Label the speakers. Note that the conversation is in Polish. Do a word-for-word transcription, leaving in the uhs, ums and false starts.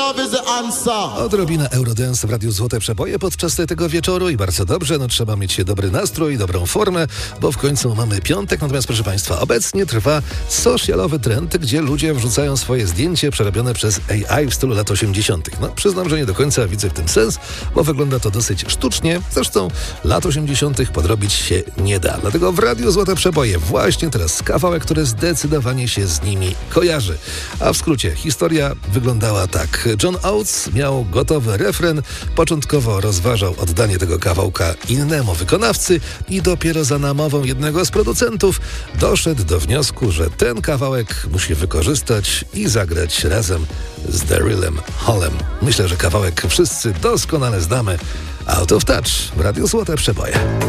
Speaker 1: love is the answer.
Speaker 2: Odrobina Eurodance w Radiu Złote Przeboje podczas tego wieczoru i bardzo dobrze, no trzeba mieć dobry nastrój, dobrą formę, bo w końcu mamy piątek, natomiast proszę Państwa, obecnie trwa socialowy trend, gdzie ludzie wrzucają swoje zdjęcie przerobione przez A I w stylu lat osiemdziesiątych. No przyznam, że nie do końca widzę w tym sens, bo wygląda to dosyć sztucznie, zresztą lat osiemdziesiątych podrobić się nie da. Dlatego w Radiu Złote Przeboje właśnie teraz kawałek, który zdecydowanie się z nimi kojarzy. A w skrócie, historia wyglądała tak. John Oates miał gotowy refren, początkowo rozważał oddanie tego kawałka innemu wykonawcy i dopiero za namową jednego z producentów doszedł do wniosku, że ten kawałek musi wykorzystać i zagrać razem z Darylem Hallem. Myślę, że kawałek wszyscy doskonale znamy. Out of Touch w Radiu Złote Przeboje.